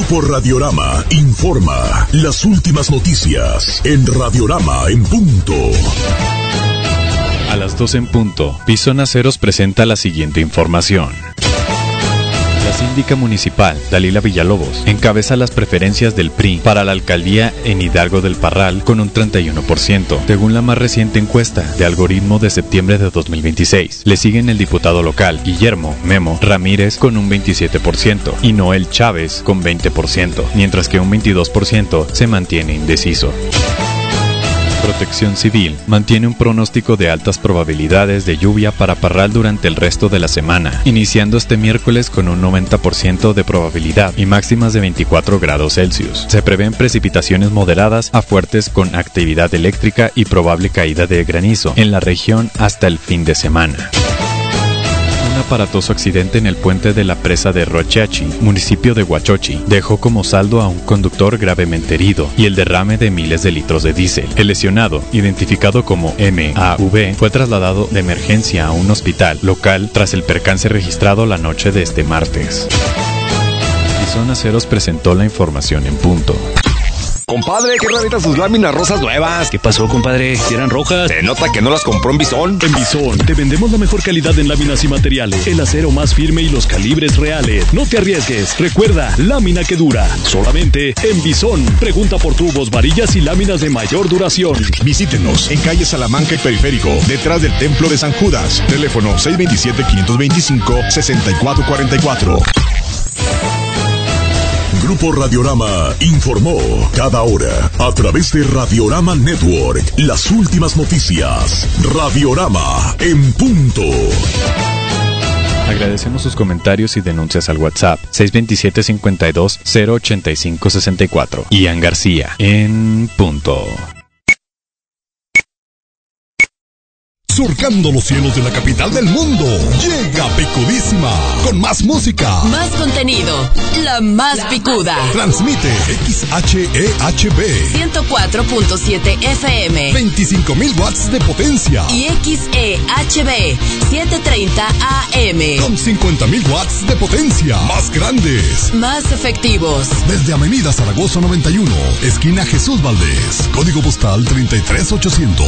Grupo Radiorama informa las últimas noticias en Radiorama en punto. A las 12 en punto, Bison Aceros presenta la siguiente información. La síndica municipal, Dalila Villalobos, encabeza las preferencias del PRI para la alcaldía en Hidalgo del Parral con un 31%, según la más reciente encuesta de algoritmo de septiembre de 2026. Le siguen el diputado local, Guillermo Memo Ramírez, con un 27% y Noel Chávez con 20%, mientras que un 22% se mantiene indeciso. Protección Civil mantiene un pronóstico de altas probabilidades de lluvia para Parral durante el resto de la semana, iniciando este miércoles con un 90% de probabilidad y máximas de 24 grados Celsius. Se prevén precipitaciones moderadas a fuertes con actividad eléctrica y probable caída de granizo en la región hasta el fin de semana. Un aparatoso accidente en el puente de la presa de Rochachi, municipio de Huachochi, dejó como saldo a un conductor gravemente herido y el derrame de miles de litros de diésel. El lesionado, identificado como MAV, fue trasladado de emergencia a un hospital local tras el percance registrado la noche de este martes. Bison Aceros presentó la información en punto. Compadre, qué raritas sus láminas rosas nuevas. ¿Qué pasó, compadre? ¿Si eran rojas? Se nota que no las compró en Bison. En Bison te vendemos la mejor calidad en láminas y materiales, el acero más firme y los calibres reales. No te arriesgues. Recuerda, lámina que dura. Solamente en Bison. Pregunta por tubos, varillas y láminas de mayor duración. Visítenos en calle Salamanca y Periférico, detrás del Templo de San Judas. Teléfono 627-525-6444. Grupo Radiorama informó cada hora a través de Radiorama Network las últimas noticias. Radiorama en punto. Agradecemos sus comentarios y denuncias al WhatsApp 627-52-085-64. Ian García en punto. Surcando los cielos de la capital del mundo, llega Picudísima, con más música, más contenido, la más picuda. Transmite XHEHB 104.7 FM, 25,000 watts de potencia, y XEHB 730 AM, con 50,000 watts de potencia, más grandes, más efectivos. Desde Avenida Zaragoza 91, esquina Jesús Valdés, código postal 33800.